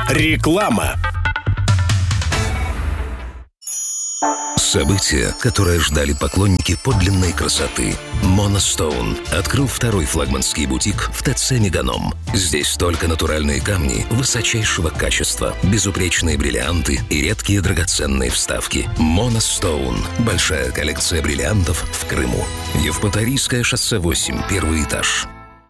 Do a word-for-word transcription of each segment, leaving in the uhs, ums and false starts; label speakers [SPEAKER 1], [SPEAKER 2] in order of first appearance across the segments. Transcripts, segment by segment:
[SPEAKER 1] Реклама.
[SPEAKER 2] Событие, которое ждали поклонники подлинной красоты. Monostone открыл второй флагманский бутик в ТЦ «Меганом». Здесь только натуральные камни высочайшего качества, безупречные бриллианты и редкие драгоценные вставки. Monostone – большая коллекция бриллиантов в Крыму. Евпаторийское шоссе восемь, первый этаж.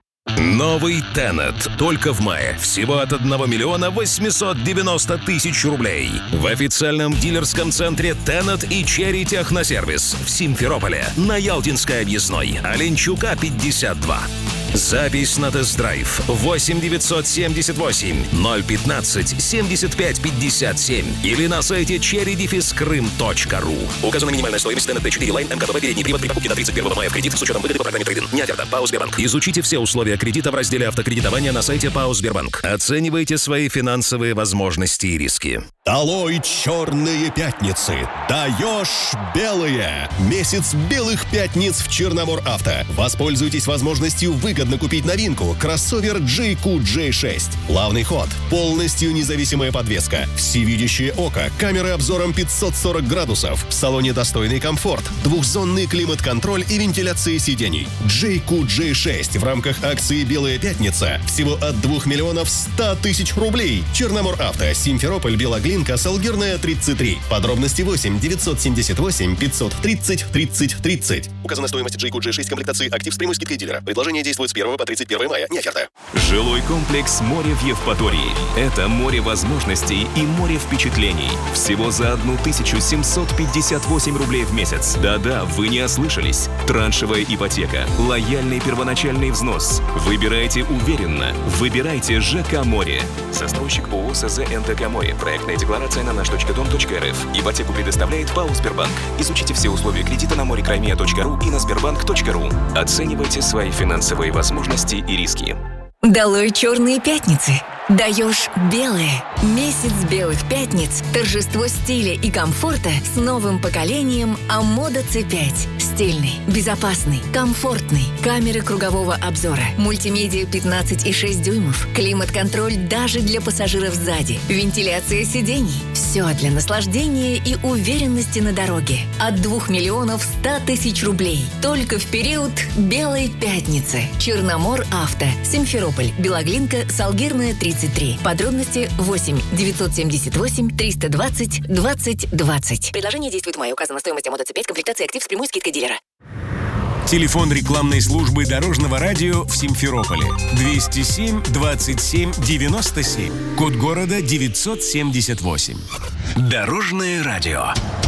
[SPEAKER 2] Новый Tenet. Только в мае. Всего от одного миллиона восемьсот девяносто тысяч рублей. В официальном дилерском центре Tenet и Черри Техносервис в Симферополе на Ялтинской объездной. Оленчука, пятьдесят два. Запись на тест-драйв восемь девятьсот семьдесят восемь ноль пятнадцать семьдесят пять пятьдесят семь или на сайте черри дефис крым точка ру. Указана минимальная стоимость Tenet Т четыре Line МКБ передний привод при покупке до тридцать первого мая в кредит с учетом выгоды по программе трейд-ин. Не оферта. ПАО «Сбербанк». Изучите все условия кредита в разделе автокредитования на сайте ПАО «Сбербанк». Оценивайте свои финансовые возможности и риски.
[SPEAKER 1] Долой черные пятницы. Даешь белые. Месяц белых пятниц в Черномор Авто. Воспользуйтесь возможностью выгодно купить новинку кроссовер джей кью джей шесть. Плавный ход, полностью независимая подвеска, всевидящее око, камеры обзором пятьсот сорок градусов, в салоне достойный комфорт, двухзонный климат-контроль и вентиляция сидений. джей кью джей шесть в рамках акции «Белая пятница» всего от двух миллионов ста тысяч рублей. Черномор Авто, Симферополь, Белоглинка, Салгирная, тридцать три. Подробности восемь девятьсот семьдесят восемь пятьсот тридцать тридцать тридцать. Указана стоимость джей кью джей шесть комплектации «Актив» с прямой скидкой дилера. Предложение действует с первого по тридцать первое мая. Не оферта.
[SPEAKER 3] Жилой комплекс «Море» в Евпатории. Это море возможностей и море впечатлений. Всего за тысячу семьсот пятьдесят восемь рублей в месяц. Да-да, вы не ослышались. Траншевая ипотека, лояльный первоначальный взнос. Выбирайте уверенно. Выбирайте ЖК «Море». Застройщик ООО СЗ НТК «Море». Проектная декларация на наш точка дом точка эр эф. Ипотеку предоставляет ПАО «Сбербанк». Изучите все условия кредита на море-краймия точка ру и на сбербанк точка ру. Оценивайте свои финансовые возможности и риски.
[SPEAKER 4] Долой черные пятницы. Даешь белые. Месяц белых пятниц. Торжество стиля и комфорта с новым поколением Амода Си пять. Стильный, безопасный, комфортный. Камеры кругового обзора. Мультимедиа пятнадцать и шесть дюймов. Климат-контроль даже для пассажиров сзади. Вентиляция сидений. Все для наслаждения и уверенности на дороге. От двух миллионов ста тысяч рублей. Только в период Белой пятницы. Черномор Авто. Симферополь, Белоглинка, Салгирная, тридцать три. Подробности восемь девятьсот семьдесят восемь триста двадцать двадцать двадцать. Предложение действует в мае. Указана стоимость Амода Си пять комплектации «Актив» с прямой скидкой дилера.
[SPEAKER 5] Телефон рекламной службы Дорожного радио в Симферополе. двести семь двадцать семь девяносто семь. Код города девятьсот семьдесят восемь.
[SPEAKER 2] Дорожное радио.